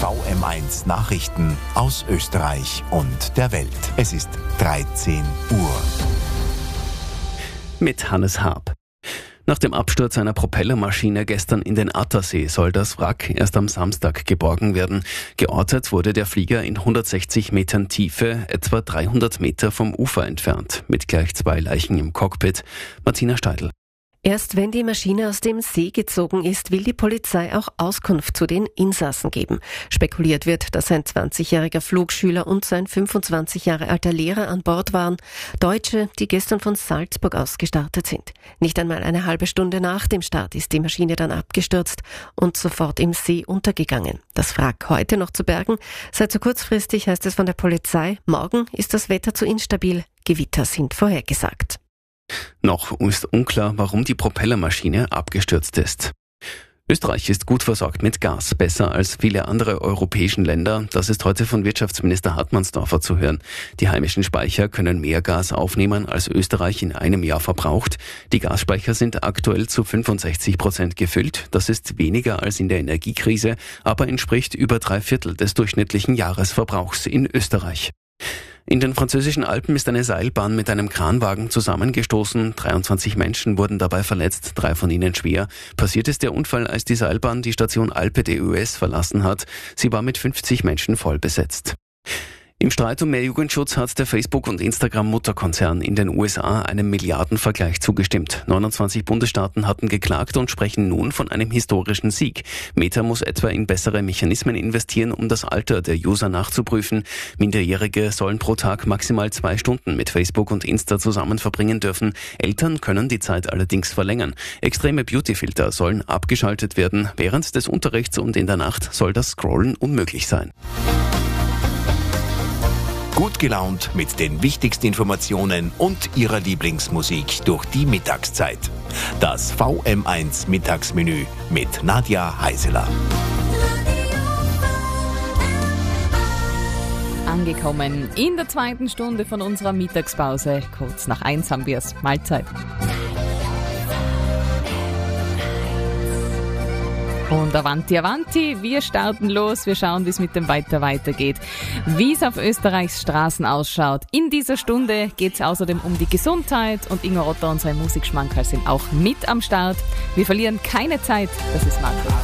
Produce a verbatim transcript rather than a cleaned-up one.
V M eins Nachrichten aus Österreich und der Welt. Es ist dreizehn Uhr. Mit Hannes Haab. Nach dem Absturz einer Propellermaschine gestern in den Attersee soll das Wrack erst am Samstag geborgen werden. Geortet wurde der Flieger in hundertsechzig Metern Tiefe, etwa dreihundert Meter vom Ufer entfernt, mit gleich zwei Leichen im Cockpit. Martina Steidl. Erst wenn die Maschine aus dem See gezogen ist, will die Polizei auch Auskunft zu den Insassen geben. Spekuliert wird, dass ein zwanzigjähriger Flugschüler und sein fünfundzwanzig Jahre alter Lehrer an Bord waren. Deutsche, die gestern von Salzburg aus gestartet sind. Nicht einmal eine halbe Stunde nach dem Start ist die Maschine dann abgestürzt und sofort im See untergegangen. Das Wrack heute noch zu bergen sei zu kurzfristig, heißt es von der Polizei. Morgen ist das Wetter zu instabil. Gewitter sind vorhergesagt. Noch ist unklar, warum die Propellermaschine abgestürzt ist. Österreich ist gut versorgt mit Gas, besser als viele andere europäischen Länder. Das ist heute von Wirtschaftsminister Hartmannsdorfer zu hören. Die heimischen Speicher können mehr Gas aufnehmen, als Österreich in einem Jahr verbraucht. Die Gasspeicher sind aktuell zu fünfundsechzig Prozent gefüllt. Das ist weniger als in der Energiekrise, aber entspricht über drei Viertel des durchschnittlichen Jahresverbrauchs in Österreich. In den französischen Alpen ist eine Seilbahn mit einem Kranwagen zusammengestoßen. dreiundzwanzig Menschen wurden dabei verletzt, drei von ihnen schwer. Passiert ist der Unfall, als die Seilbahn die Station Alpe d'Huez verlassen hat. Sie war mit fünfzig Menschen voll besetzt. Im Streit um mehr Jugendschutz hat der Facebook- und Instagram-Mutterkonzern in den U S A einem Milliardenvergleich zugestimmt. neunundzwanzig Bundesstaaten hatten geklagt und sprechen nun von einem historischen Sieg. Meta muss etwa in bessere Mechanismen investieren, um das Alter der User nachzuprüfen. Minderjährige sollen pro Tag maximal zwei Stunden mit Facebook und Insta zusammen verbringen dürfen. Eltern können die Zeit allerdings verlängern. Extreme Beautyfilter sollen abgeschaltet werden. Während des Unterrichts und in der Nacht soll das Scrollen unmöglich sein. Gut gelaunt mit den wichtigsten Informationen und Ihrer Lieblingsmusik durch die Mittagszeit. Das V M eins Mittagsmenü mit Nadja Heiseler. Angekommen in der zweiten Stunde von unserer Mittagspause. Kurz nach eins haben wir es. Mahlzeit. Und Avanti, Avanti, wir starten los, wir schauen, wie es mit dem Weiter weitergeht, wie es auf Österreichs Straßen ausschaut. In dieser Stunde geht es außerdem um die Gesundheit und Ingo Rotter und sein Musikschmankerl sind auch mit am Start. Wir verlieren keine Zeit, das ist Marco.